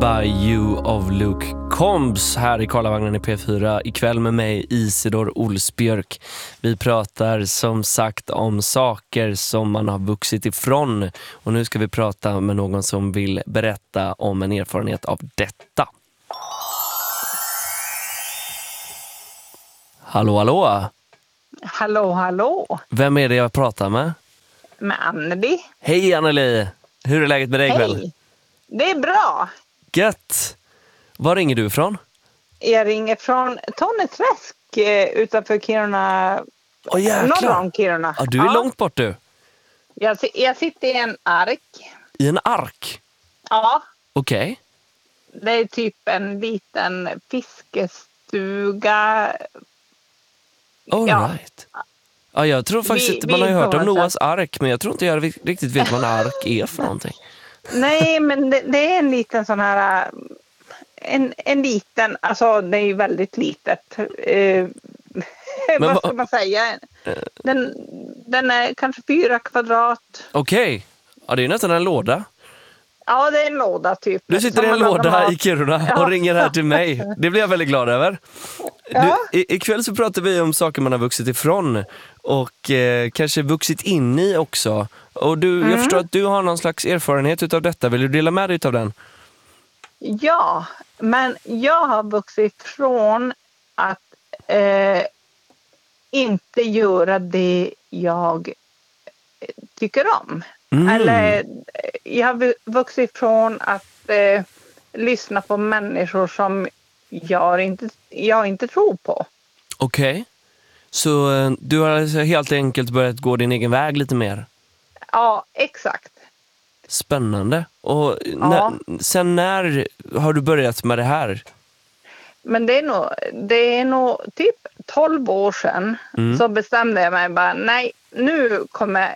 by You of Luke Combs här i Karlavagnen i P4. Ikväll med mig Isidor Olsbjörk. Vi pratar som sagt om saker som man har vuxit ifrån. Och nu ska vi prata med någon som vill berätta om en erfarenhet av detta. Hallå, hallå! Hallå, hallå! Vem är det jag pratar med? Med Anneli. Hej Anneli! Hur är läget med dig ikväll? Hej! Det är bra. Gött! Var ringer du ifrån? Jag ringer från Tonneträsk utanför Kiruna. Norr om Kiruna. Ja, du är långt bort du. Jag sitter i en ark. I en ark? Ja. Okej. Det är typ en liten fiskestuga. All right. Ja, jag tror faktiskt att man har hört om Noahs ark, men jag tror inte jag riktigt vet vad en ark är för någonting. Nej, men det är en liten sån här... En liten, alltså det är ju väldigt litet. Vad ska man säga? Den är kanske 4 kvadrat. Okej. Ja, det är nästan en låda. Ja, det är en låda typ. Du sitter i en låda i Kiruna och ringer här till mig. Det blir jag väldigt glad över. Ja. Ikväll så pratar vi om saker man har vuxit ifrån och kanske vuxit in i också. Och jag förstår att du har någon slags erfarenhet utav detta. Vill du dela med dig utav den? Ja, men jag har vuxit ifrån att inte göra det jag tycker om. Eller jag har vuxit ifrån att lyssna på människor som jag inte tror på. Okej. Så du har alltså helt enkelt börjat gå din egen väg lite mer? Ja, exakt. Spännande. Och sen när har du börjat med det här? Men det är nog typ 12 år sedan så bestämde jag mig bara, nej, nu kommer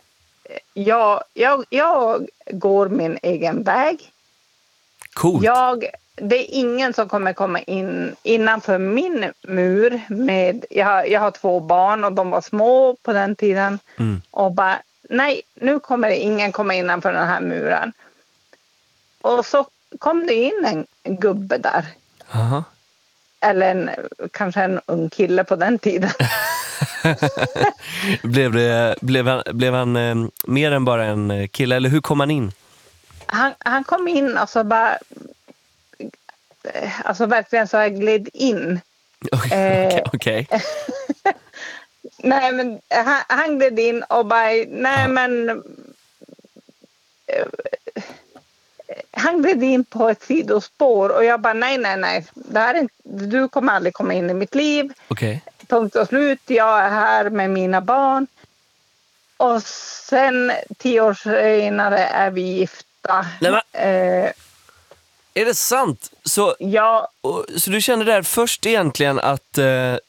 jag går min egen väg. Coolt. Det är ingen som kommer komma in innanför min mur jag har 2 barn och de var små på den tiden och bara, nej, nu kommer ingen komma innanför den här muren. Och så kom det in en gubbe där. Aha. Eller kanske en ung kille på den tiden. Blev han mer än bara en kille, eller hur kom han in? Han kom in och så bara, alltså verkligen så jag gled in. Okej. Nej, men han gled in och bara, nej men han gled in på ett sidospår och jag bara, nej, det här är inte, du kommer aldrig komma in i mitt liv. Okej. Punkt och slut, jag är här med mina barn. Och sen 10 år senare är vi gifta. Nej, men, är det sant? Så, ja. Så du kände där först egentligen att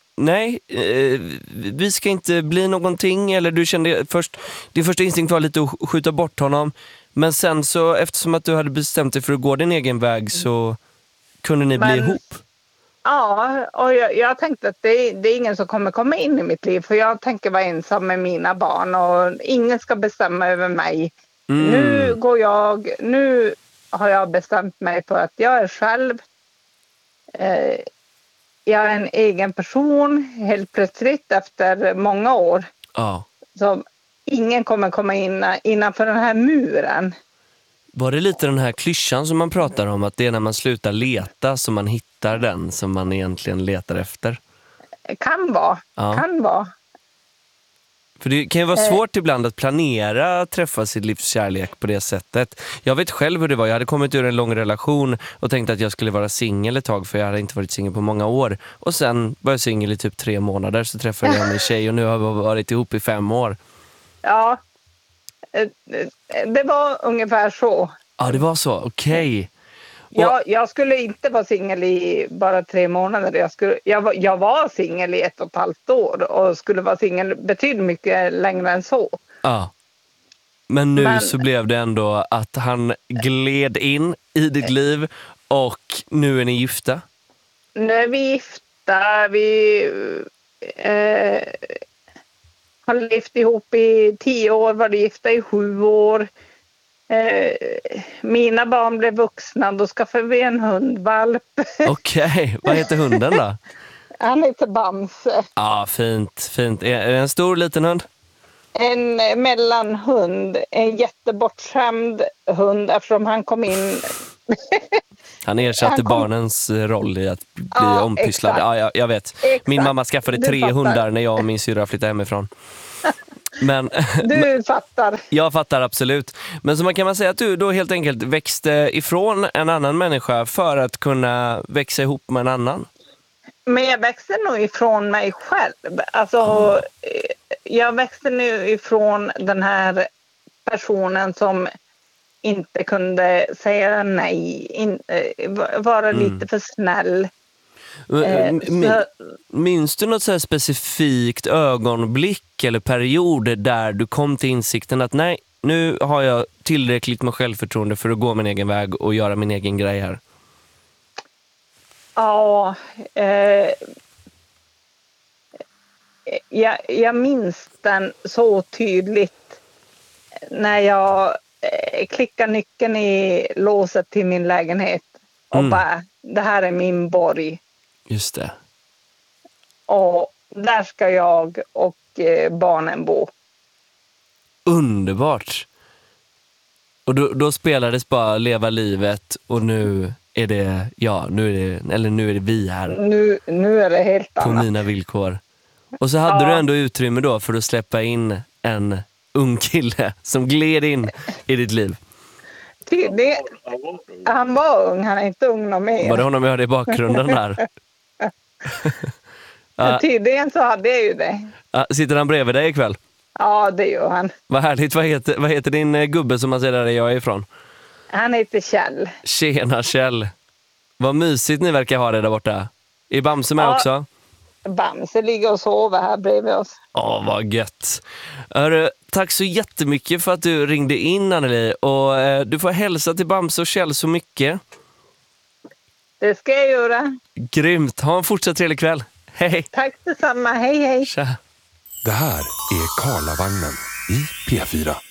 vi ska inte bli någonting, eller du kände först, din första instinkt var lite att skjuta bort honom, men sen så eftersom att du hade bestämt dig för att gå din egen väg så kunde ni bli ihop? Ja, och jag tänkte att det är ingen som kommer komma in i mitt liv, för jag tänker vara ensam med mina barn och ingen ska bestämma över mig. Nu har jag bestämt mig för att jag är själv. Jag är en egen person helt plötsligt efter många år. Ja. Så ingen kommer komma in innanför den här muren. Var det lite den här klyschan som man pratar om, att det är när man slutar leta som man hittar den som man egentligen letar efter? Kan vara. För det kan ju vara svårt ibland att planera att träffa sitt livs kärlek på det sättet. Jag vet själv hur det var. Jag hade kommit ur en lång relation och tänkte att jag skulle vara singel ett tag, för jag hade inte varit singel på många år. Och sen var jag singel i typ 3 månader, så träffade jag en tjej och nu har vi varit ihop i 5 år. Ja, det var ungefär så. Ja, det var så. Okej. Jag skulle inte vara singel i bara 3 månader. Jag var singel i 1,5 år och skulle vara singel betydligt mycket längre än så. Ja. Men så blev det ändå att han gled in i ditt liv och nu är ni gifta? Nu är vi gifta. Vi har levt ihop i 10 år, var gifta i 7 år. Mina barn blev vuxna, då skaffade vi en hundvalp. Okej, vad heter hunden då? Han heter Bamse. Ja, fint. Är det en stor liten hund? En mellanhund, en jättebortskämd hund eftersom han kom in. Han ersatte barnens roll i att bli ompysslad. Exakt. Ja, jag vet. Exakt. Min mamma skaffade 3 fattar. hundar när jag och min syrra flyttade hemifrån. Men Du fattar. jag fattar absolut. Men så man kan säga att du då helt enkelt växte ifrån en annan människa för att kunna växa ihop med en annan? Men jag växte nog ifrån mig själv. Alltså, jag växte nu ifrån den här personen som inte kunde säga nej, vara lite för snäll. Minns du något så här specifikt ögonblick eller period där du kom till insikten att nej, nu har jag tillräckligt med självförtroende för att gå min egen väg och göra min egen grej här? Ja, jag minns den så tydligt när jag klickade nyckeln i låset till min lägenhet och bara, det här är min borg. Just det. Och där ska jag och barnen bo. Underbart. Och då spelades bara leva livet och nu är det vi här. Nu är det helt på annat. mina villkor. Och så hade du ändå utrymme då för att släppa in en ung kille som gled in i ditt liv. Han var ung, han är inte ung någon mer. Var det honom jag hörde i bakgrunden där? Tydligen så hade jag ju det. Sitter han bredvid dig ikväll? Ja, det gör han. Vad härligt. Vad heter din gubbe som man ser där jag är ifrån? Han heter Kjell. Tjena Kjell. Vad mysigt ni verkar ha det där borta. Är Bamse med också? Bamse ligger och sover här bredvid oss. Vad gött. Tack så jättemycket för att du ringde in, Anneli. Och du får hälsa till Bamse och Kjell så mycket. Det ska jag göra. Grymt. Ha en fortsatt trevlig kväll. Hej. Tack detsamma. Hej, hej. Tja. Det här är Karlavagnen i P4.